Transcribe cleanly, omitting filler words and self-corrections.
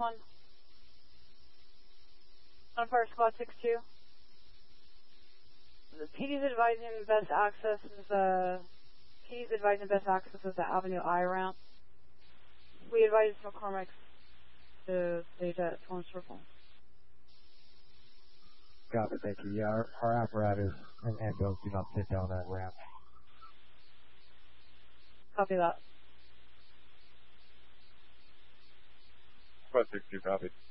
1. On fire squad 6-2. The PD's advising the best access is the Avenue I ramp. We advise McCormick to stage at Swan Circle. Copy, thank you. Yeah, our apparatus and ambulance do not sit down that ramp. Copy that. Squad 6-2, copy.